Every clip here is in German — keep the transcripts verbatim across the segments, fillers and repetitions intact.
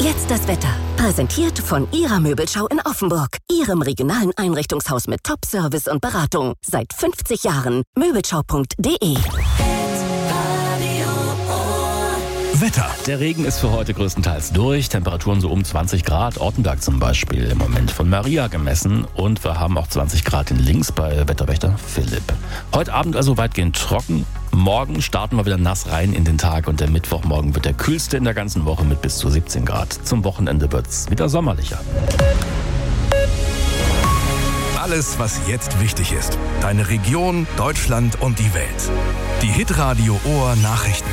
Jetzt das Wetter. Präsentiert von Ihrer Möbelschau in Offenburg. Ihrem regionalen Einrichtungshaus mit Top-Service und Beratung. Seit fünfzig Jahren. Möbelschau punkt de. Wetter. Der Regen ist für heute größtenteils durch. Temperaturen so um zwanzig Grad. Ortenberg zum Beispiel im Moment von Maria gemessen. Und wir haben auch zwanzig Grad in Links bei Wetterwächter Philipp. Heute Abend also weitgehend trocken. Morgen starten wir wieder nass rein in den Tag. Und der Mittwochmorgen wird der kühlste in der ganzen Woche mit bis zu siebzehn Grad. Zum Wochenende wird's wieder sommerlicher. Alles, was jetzt wichtig ist. Deine Region, Deutschland und die Welt. Die Hitradio Ohr Nachrichten.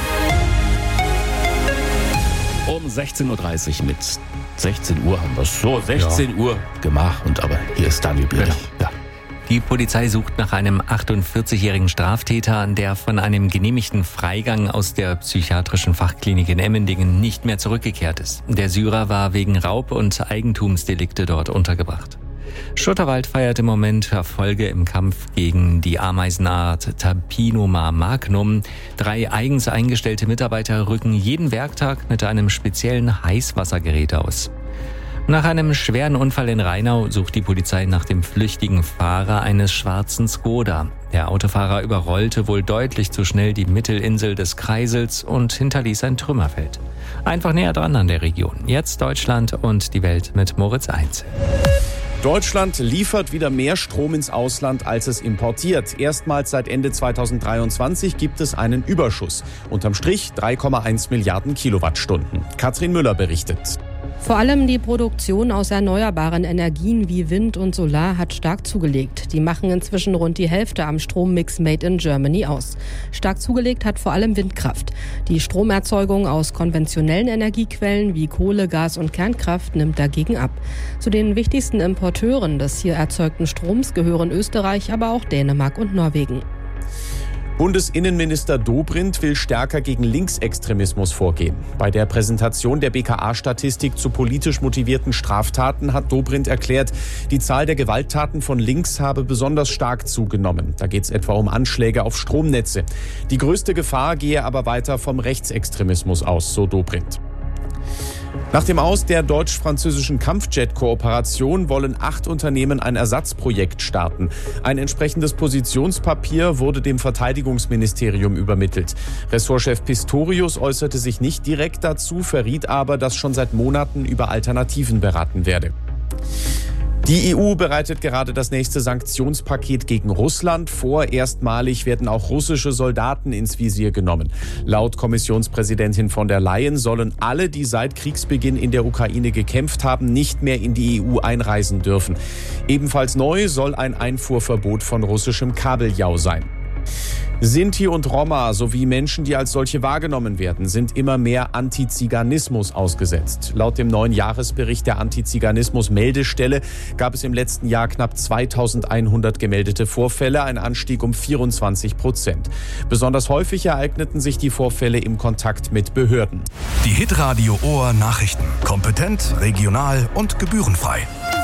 Um sechzehn Uhr dreißig mit sechzehn Uhr haben wir es. So, sechzehn ja. Uhr gemacht. Und aber hier ist Daniel Bieder. Ja. Die Polizei sucht nach einem achtundvierzigjährigen Straftäter, der von einem genehmigten Freigang aus der psychiatrischen Fachklinik in Emmendingen nicht mehr zurückgekehrt ist. Der Syrer war wegen Raub- und Eigentumsdelikte dort untergebracht. Schutterwald feiert im Moment Erfolge im Kampf gegen die Ameisenart Tapinoma magnum. Drei eigens eingestellte Mitarbeiter rücken jeden Werktag mit einem speziellen Heißwassergerät aus. Nach einem schweren Unfall in Rheinau sucht die Polizei nach dem flüchtigen Fahrer eines schwarzen Skoda. Der Autofahrer überrollte wohl deutlich zu schnell die Mittelinsel des Kreisels und hinterließ ein Trümmerfeld. Einfach näher dran an der Region. Jetzt Deutschland und die Welt mit Moritz Einzel. Deutschland liefert wieder mehr Strom ins Ausland, als es importiert. Erstmals seit Ende zweitausenddreiundzwanzig gibt es einen Überschuss. Unterm Strich drei Komma eins Milliarden Kilowattstunden. Katrin Müller berichtet. Vor allem die Produktion aus erneuerbaren Energien wie Wind und Solar hat stark zugelegt. Die machen inzwischen rund die Hälfte am Strommix Made in Germany aus. Stark zugelegt hat vor allem Windkraft. Die Stromerzeugung aus konventionellen Energiequellen wie Kohle, Gas und Kernkraft nimmt dagegen ab. Zu den wichtigsten Importeuren des hier erzeugten Stroms gehören Österreich, aber auch Dänemark und Norwegen. Bundesinnenminister Dobrindt will stärker gegen Linksextremismus vorgehen. Bei der Präsentation der B K A-Statistik zu politisch motivierten Straftaten hat Dobrindt erklärt, die Zahl der Gewalttaten von links habe besonders stark zugenommen. Da geht es etwa um Anschläge auf Stromnetze. Die größte Gefahr gehe aber weiter vom Rechtsextremismus aus, so Dobrindt. Nach dem Aus der deutsch-französischen Kampfjet-Kooperation wollen acht Unternehmen ein Ersatzprojekt starten. Ein entsprechendes Positionspapier wurde dem Verteidigungsministerium übermittelt. Ressortchef Pistorius äußerte sich nicht direkt dazu, verriet aber, dass schon seit Monaten über Alternativen beraten werde. Die E U bereitet gerade das nächste Sanktionspaket gegen Russland vor. Erstmalig werden auch russische Soldaten ins Visier genommen. Laut Kommissionspräsidentin von der Leyen sollen alle, die seit Kriegsbeginn in der Ukraine gekämpft haben, nicht mehr in die E U einreisen dürfen. Ebenfalls neu soll ein Einfuhrverbot von russischem Kabeljau sein. Sinti und Roma sowie Menschen, die als solche wahrgenommen werden, sind immer mehr Antiziganismus ausgesetzt. Laut dem neuen Jahresbericht der Antiziganismus-Meldestelle gab es im letzten Jahr knapp zweitausendeinhundert gemeldete Vorfälle, ein Anstieg um vierundzwanzig Prozent. Besonders häufig ereigneten sich die Vorfälle im Kontakt mit Behörden. Die Hitradio Ohr Nachrichten. Kompetent, regional und gebührenfrei.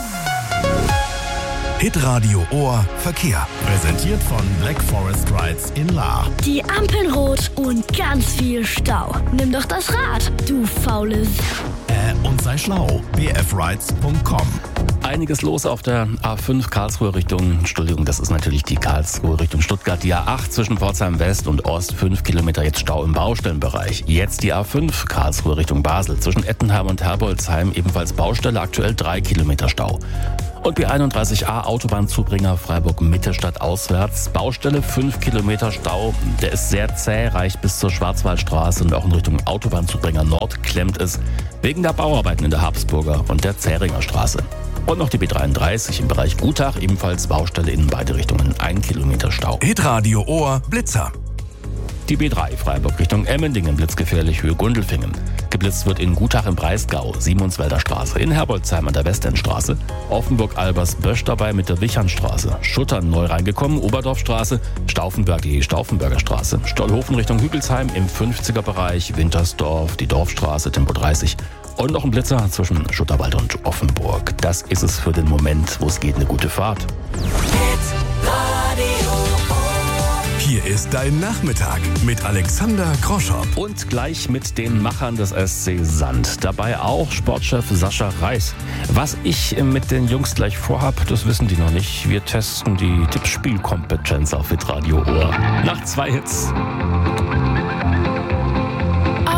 Hitradio Ohr Verkehr. Präsentiert von Black Forest Rides in Lahr. Die Ampeln rot und ganz viel Stau. Nimm doch das Rad, du faules. Äh, und sei schlau. b f rides punkt com. Einiges los auf der A fünf Karlsruhe Richtung, Entschuldigung, das ist natürlich die Karlsruhe Richtung Stuttgart. Die A acht zwischen Pforzheim West und Ost, fünf Kilometer jetzt Stau im Baustellenbereich. Jetzt die A fünf Karlsruhe Richtung Basel. Zwischen Ettenheim und Herbolzheim ebenfalls Baustelle, aktuell drei Kilometer Stau. Und B einunddreißig A Autobahnzubringer Freiburg-Mitte-Stadt auswärts. Baustelle, fünf Kilometer Stau. Der ist sehr zäh, reicht bis zur Schwarzwaldstraße und auch in Richtung Autobahnzubringer Nord klemmt es. Wegen der Bauarbeiten in der Habsburger und der Zähringer Straße. Und noch die B dreiunddreißig im Bereich Gutach, ebenfalls Baustelle in beide Richtungen, ein Kilometer Stau. Hitradio Ohr Blitzer. Die B drei Freiburg Richtung Emmendingen, blitzgefährlich Höhe Gundelfingen. Geblitzt wird in Gutach im Breisgau, Simonswälder Straße, in Herbolzheim an der Westendstraße, Offenburg-Albers-Bösch dabei mit der Wichernstraße, Schuttern neu reingekommen, Oberdorfstraße, Stauffenberg die Stauffenberger Straße, Stollhofen Richtung Hügelsheim im fünfziger Bereich, Wintersdorf, die Dorfstraße, Tempo dreißig und noch ein Blitzer zwischen Schutterwald und Offenburg. Das ist es für den Moment, wo es geht, eine gute Fahrt. Hier ist dein Nachmittag mit Alexander Groschopp. Und gleich mit den Machern des S C Sand. Dabei auch Sportchef Sascha Reis. Was ich mit den Jungs gleich vorhab, das wissen die noch nicht. Wir testen die Tippspielkompetenz auf Hitradio Ohr. Nach zwei Hits.